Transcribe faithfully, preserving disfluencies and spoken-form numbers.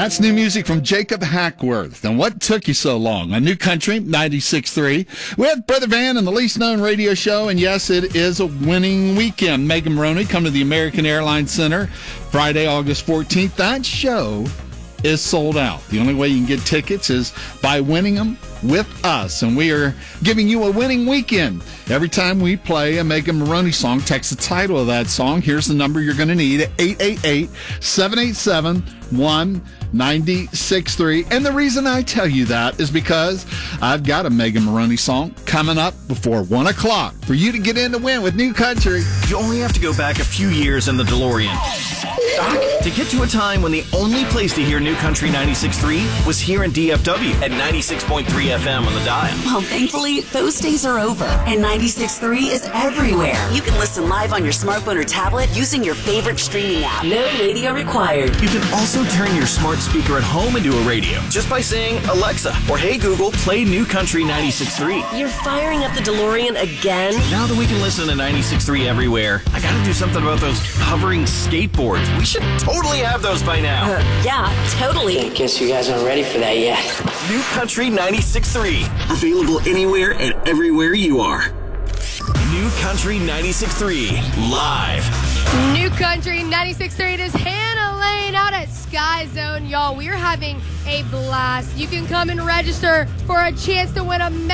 That's new music from Jacob Hackworth. And what took you so long? A New Country, ninety-six point three. With Brother Van and the least known radio show. And yes, it is a winning weekend. Megan Maroney, come to the American Airlines Center Friday, August fourteenth. That show is sold out. The only way you can get tickets is by winning them with us. And we are giving you a winning weekend. Every time we play a Megan Maroney song, text the title of that song. Here's the number you're going to need, eight eight eight, seven eight seven, one nine six three. And the reason I tell you that is because I've got a Megan Maroney song coming up before one o'clock for you to get in to win with New Country. You only have to go back a few years in the DeLorean to get to a time when the only place to hear New Country ninety-six point three was here in D F W at ninety-six point three F M on the dial. Well, thankfully, those days are over, and ninety-six point three is everywhere. You can listen live on your smartphone or tablet using your favorite streaming app. No radio required. You can also turn your smart speaker at home into a radio just by saying, Alexa, or Hey Google, play New Country ninety-six point three. You're firing up the DeLorean again? Now that we can listen to ninety-six point three everywhere, I gotta do something about those hovering skateboards. We should totally have those by now. Uh, yeah, totally. I guess you guys aren't ready for that yet. New Country ninety-six point three. Available anywhere and everywhere you are. New Country ninety-six point three. Live. New Country ninety-six point three. It is Hannah Lane out at Sky Zone. Y'all, we're having a blast. You can come and register for a chance to win a